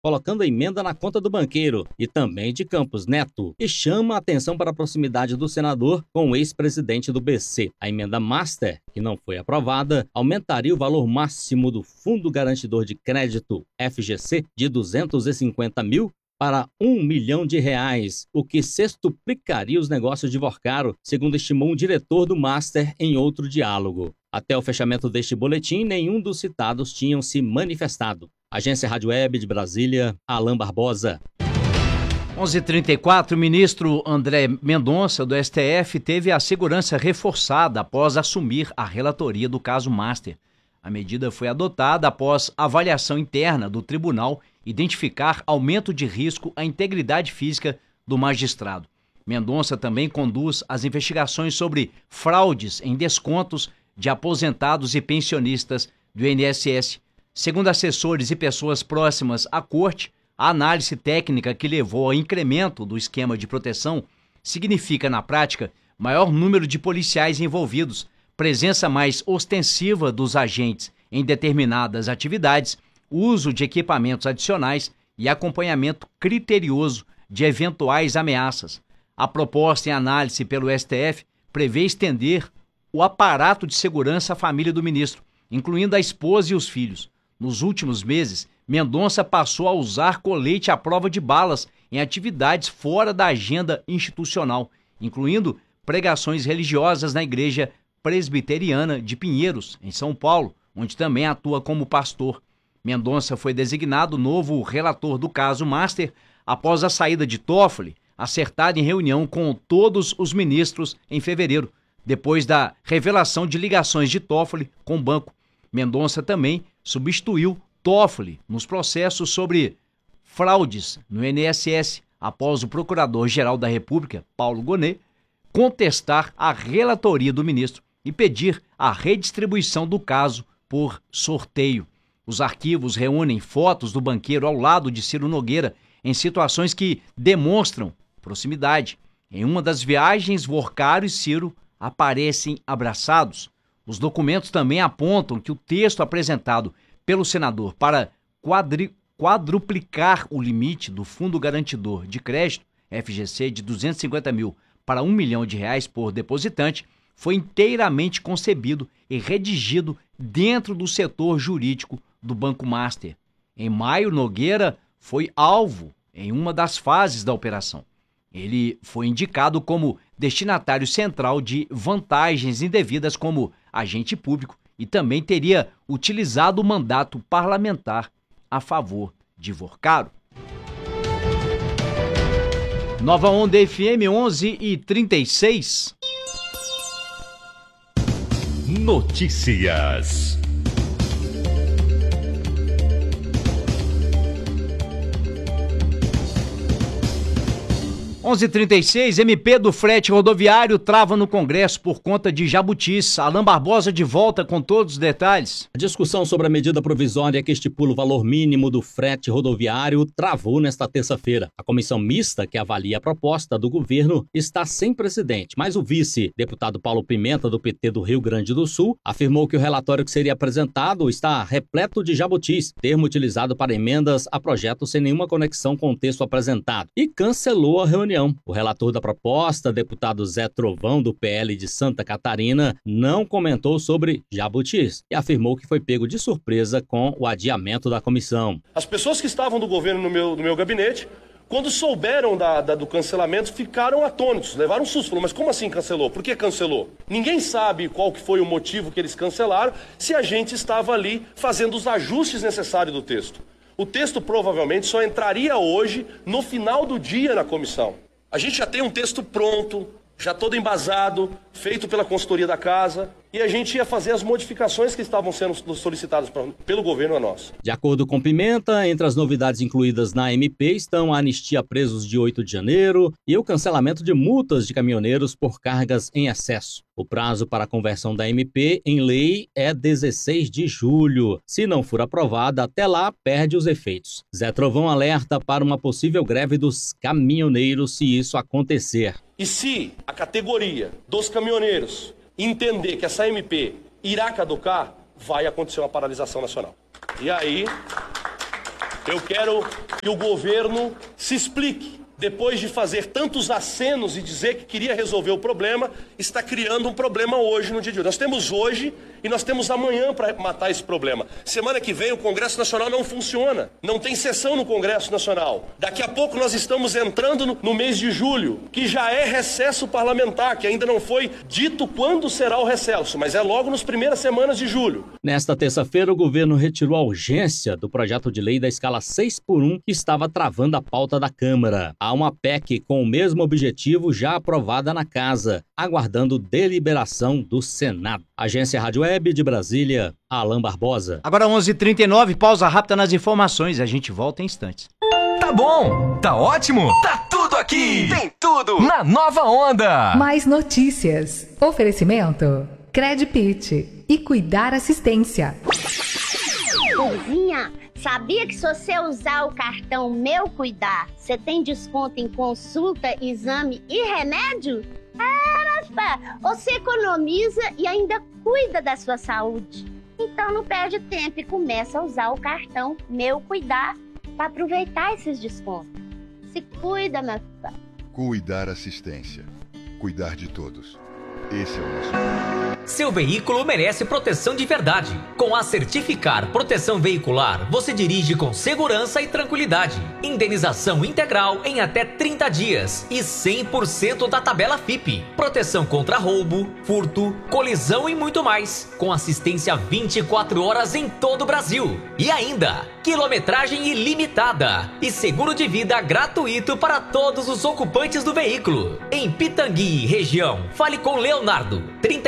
colocando a emenda na conta do banqueiro e também de Campos Neto, e chama a atenção para a proximidade do senador com o ex-presidente do BC. A emenda Master, que não foi aprovada, aumentaria o valor máximo do Fundo Garantidor de Crédito, FGC, de 250 mil para R$1 milhão, o que sextuplicaria os negócios de Vorcaro, segundo estimou um diretor do Master em outro diálogo. Até o fechamento deste boletim, nenhum dos citados tinham se manifestado. Agência Rádio Web de Brasília, Alain Barbosa. 11h34, o ministro André Mendonça, do STF, teve a segurança reforçada após assumir a relatoria do caso Master. A medida foi adotada após avaliação interna do tribunal identificar aumento de risco à integridade física do magistrado. Mendonça também conduz as investigações sobre fraudes em descontos de aposentados e pensionistas do INSS. Segundo assessores e pessoas próximas à corte, a análise técnica que levou ao incremento do esquema de proteção significa, na prática, maior número de policiais envolvidos, presença mais ostensiva dos agentes em determinadas atividades, uso de equipamentos adicionais e acompanhamento criterioso de eventuais ameaças. A proposta em análise pelo STF prevê estender o aparato de segurança à família do ministro, incluindo a esposa e os filhos. Nos últimos meses, Mendonça passou a usar colete à prova de balas em atividades fora da agenda institucional, incluindo pregações religiosas na Igreja Presbiteriana de Pinheiros, em São Paulo, onde também atua como pastor. Mendonça foi designado novo relator do caso Master após a saída de Toffoli, acertada em reunião com todos os ministros em fevereiro, depois da revelação de ligações de Toffoli com o banco. Mendonça também substituiu Toffoli nos processos sobre fraudes no INSS, após o Procurador-Geral da República, Paulo Gonet, contestar a relatoria do ministro e pedir a redistribuição do caso por sorteio. Os arquivos reúnem fotos do banqueiro ao lado de Ciro Nogueira em situações que demonstram proximidade. Em uma das viagens, Vorcaro e Ciro aparecem abraçados. Os documentos também apontam que o texto apresentado pelo senador para quadruplicar o limite do Fundo Garantidor de Crédito, FGC, de 250 mil para R$1 milhão por depositante, foi inteiramente concebido e redigido dentro do setor jurídico do Banco Master. Em maio, Nogueira foi alvo em uma das fases da operação. Ele foi indicado como destinatário central de vantagens indevidas como agente público e também teria utilizado o mandato parlamentar a favor de Vorcaro. Nova Onda FM 11h36. Notícias. 11h36, MP do frete rodoviário trava no Congresso por conta de jabutis. Alain Barbosa de volta com todos os detalhes. A discussão sobre a medida provisória que estipula o valor mínimo do frete rodoviário travou nesta terça-feira. A comissão mista que avalia a proposta do governo está sem presidente, mas o vice, deputado Paulo Pimenta, do PT do Rio Grande do Sul, afirmou que o relatório que seria apresentado está repleto de jabutis, termo utilizado para emendas a projetos sem nenhuma conexão com o texto apresentado, e cancelou a reunião. O relator da proposta, deputado Zé Trovão, do PL de Santa Catarina, não comentou sobre jabutis e afirmou que foi pego de surpresa com o adiamento da comissão. As pessoas que estavam do governo no meu gabinete, quando souberam do cancelamento, ficaram atônitos, levaram um susto. Falaram, mas como assim cancelou? Por que cancelou? Ninguém sabe qual que foi o motivo que eles cancelaram, se a gente estava ali fazendo os ajustes necessários do texto. O texto provavelmente só entraria hoje, no final do dia, na comissão. A gente já tem um texto pronto, já todo embasado, feito pela consultoria da casa, e a gente ia fazer as modificações que estavam sendo solicitadas pelo governo a nós. De acordo com Pimenta, entre as novidades incluídas na MP estão a anistia a presos de 8 de janeiro e o cancelamento de multas de caminhoneiros por cargas em excesso. O prazo para a conversão da MP em lei é 16 de julho. Se não for aprovada, até lá perde os efeitos. Zé Trovão alerta para uma possível greve dos caminhoneiros se isso acontecer. E se a categoria dos caminhoneiros entender que essa MP irá caducar, vai acontecer uma paralisação nacional. E aí Eu quero que o governo se explique. Depois de fazer tantos acenos e dizer que queria resolver o problema, está criando um problema hoje, no dia de hoje. Nós temos hoje e nós temos amanhã para matar esse problema. Semana que vem o Congresso Nacional não funciona. Não tem sessão no Congresso Nacional. Daqui a pouco nós estamos entrando no mês de julho, que já é recesso parlamentar, que ainda não foi dito quando será o recesso, mas é logo nas primeiras semanas de julho. Nesta terça-feira, o governo retirou a urgência do projeto de lei da escala 6x1 que estava travando a pauta da Câmara. Há uma PEC com o mesmo objetivo já aprovada na Casa, aguardando deliberação do Senado. Agência Rádio Web de Brasília, Alan Barbosa. Agora 11h39, pausa rápida nas informações. A gente volta em instantes. Tá bom, tá ótimo, tá tudo aqui. Tem tudo na Nova Onda. Mais notícias. Oferecimento Credpit e Cuidar Assistência. Cozinha, sabia que se você usar o cartão Meu Cuidar, você tem desconto em consulta, exame e remédio? Você economiza e ainda cuida da sua saúde. Então não perde tempo e começa a usar o cartão Meu Cuidar para aproveitar esses descontos. Se cuida, meu filho. Cuidar Assistência. Cuidar de todos. Esse é o nosso plano. Seu veículo merece proteção de verdade. Com a Certificar Proteção Veicular, você dirige com segurança e tranquilidade. Indenização integral em até 30 dias e 100% da tabela FIPE. Proteção contra roubo, furto, colisão e muito mais. Com assistência 24 horas em todo o Brasil. E ainda, quilometragem ilimitada e seguro de vida gratuito para todos os ocupantes do veículo. Em Pitangui, região, fale com Leonardo,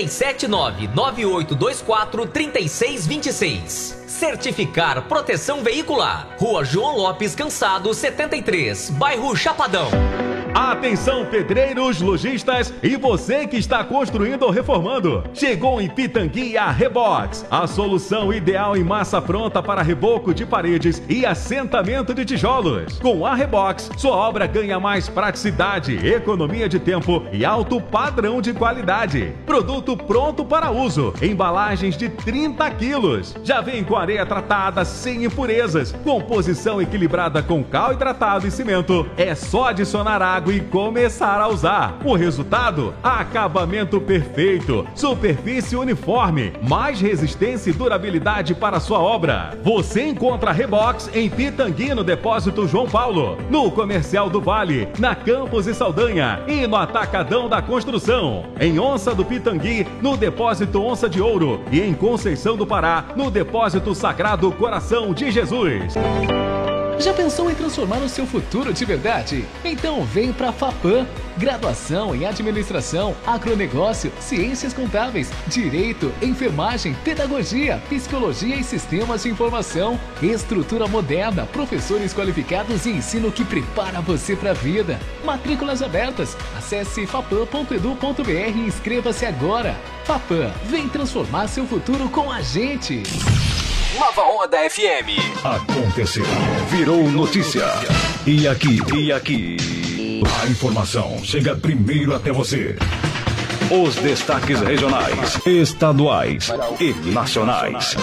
379-9824-3626. Certificar Proteção Veicular, Rua João Lopes Cansado, 73, bairro Chapadão. Atenção, pedreiros, lojistas e você que está construindo ou reformando. Chegou em Pitangui a Rebox, a solução ideal em massa pronta para reboco de paredes e assentamento de tijolos. Com a Rebox, sua obra ganha mais praticidade, economia de tempo e alto padrão de qualidade. Produto pronto para uso, embalagens de 30 quilos. Já vem com areia tratada sem impurezas, composição equilibrada com cal hidratado e cimento. É só adicionar água e começar a usar. O resultado? Acabamento perfeito, superfície uniforme, mais resistência e durabilidade para sua obra. Você encontra a Rebox em Pitangui, no Depósito João Paulo, no Comercial do Vale, na Campos e Saldanha e no Atacadão da Construção. Em Onça do Pitangui, no Depósito Onça de Ouro e em Conceição do Pará, no Depósito Sagrado Coração de Jesus. Já pensou em transformar o seu futuro de verdade? Então vem para a FAPAM. Graduação em Administração, Agronegócio, Ciências Contábeis, Direito, Enfermagem, Pedagogia, Psicologia e Sistemas de Informação. Estrutura moderna, professores qualificados e ensino que prepara você para a vida. Matrículas abertas. Acesse fapam.edu.br e inscreva-se agora. FAPAM, vem transformar seu futuro com a gente. Nova Onda FM. Aconteceu. Virou notícia. E aqui. A informação chega primeiro até você. Os destaques regionais, estaduais e nacionais.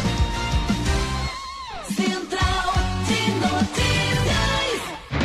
Central de Notícias.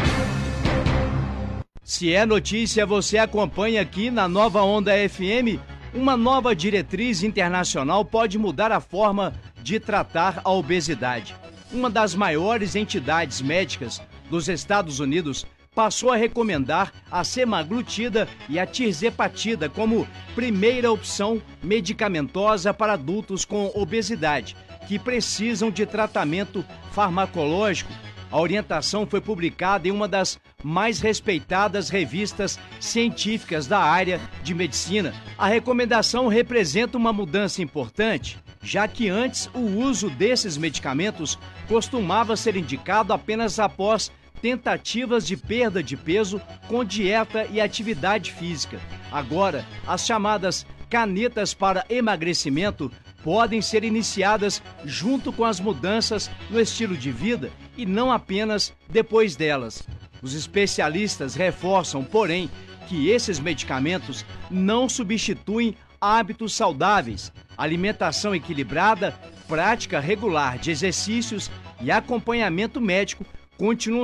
Se é notícia, você acompanha aqui na Nova Onda FM. Uma nova diretriz internacional pode mudar a forma de tratar a obesidade. Uma das maiores entidades médicas dos Estados Unidos passou a recomendar a semaglutida e a tirzepatida como primeira opção medicamentosa para adultos com obesidade, que precisam de tratamento farmacológico. A orientação foi publicada em uma das mais respeitadas revistas científicas da área de medicina. A recomendação representa uma mudança importante, já que antes o uso desses medicamentos costumava ser indicado apenas após tentativas de perda de peso com dieta e atividade física. Agora, as chamadas canetas para emagrecimento podem ser iniciadas junto com as mudanças no estilo de vida e não apenas depois delas. Os especialistas reforçam, porém, que esses medicamentos não substituem hábitos saudáveis, alimentação equilibrada, prática regular de exercícios e acompanhamento médico continuam